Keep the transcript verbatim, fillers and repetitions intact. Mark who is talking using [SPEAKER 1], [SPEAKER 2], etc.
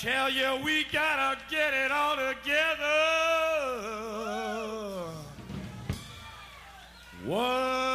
[SPEAKER 1] tell you we gotta get it all together. One